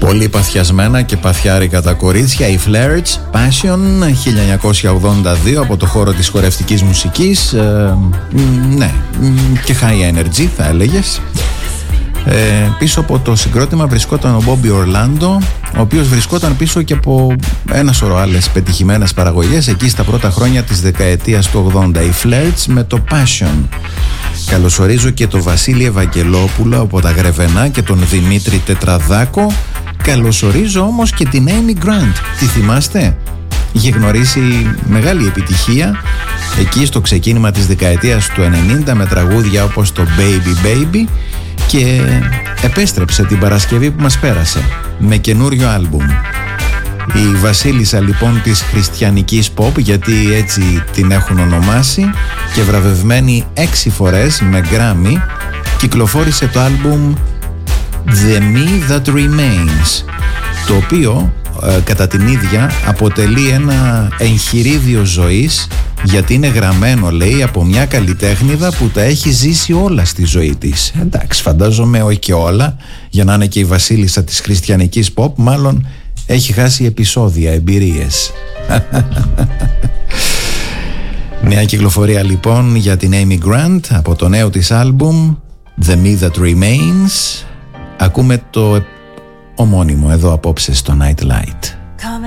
Πολύ παθιασμένα και παθιάρικα τα κορίτσια. Οι Flirts, Passion, 1982, από το χώρο της χορευτικής μουσικής. Ναι, και high energy θα έλεγες. Πίσω από το συγκρότημα βρισκόταν ο Bobby Orlando, ο οποίος βρισκόταν πίσω και από ένα σωρό άλλες πετυχημένες παραγωγές εκεί στα πρώτα χρόνια της δεκαετίας του 80. Οι Flirts με το Passion. Καλωσορίζω και τον Βασίλη Ευαγγελόπουλο από τα Γρεβενά και τον Δημήτρη Τετραδάκο. Καλωσορίζω όμως και την Amy Grant. Τη θυμάστε? Είχε γνωρίσει μεγάλη επιτυχία εκεί στο ξεκίνημα της δεκαετίας του 90 με τραγούδια όπως το Baby Baby, και επέστρεψε την Παρασκευή που μας πέρασε με καινούριο άλμπουμ. Η βασίλισσα λοιπόν της χριστιανικής pop, γιατί έτσι την έχουν ονομάσει, και βραβευμένη 6 φορές με Grammy, κυκλοφόρησε το άλμπουμ The Me That Remains, το οποίο κατά την ίδια αποτελεί ένα εγχειρίδιο ζωής, γιατί είναι γραμμένο, λέει, από μια καλλιτέχνηδα που τα έχει ζήσει όλα στη ζωή της. Εντάξει, φαντάζομαι όχι και όλα, για να είναι και η βασίλισσα της χριστιανικής pop, μάλλον έχει χάσει επεισόδια, εμπειρίες. Νέα κυκλοφορία λοιπόν για την Amy Grant από το νέο της άλμπουμ The Me That Remains. Ακούμε το ομώνυμο εδώ απόψε στο Night Light.